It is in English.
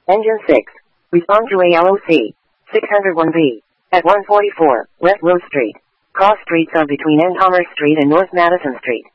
Engine 6. Respond to ALOC. 601B. At 144 West Rose Street. Cross streets of between N. Commerce Street and North Madison Street.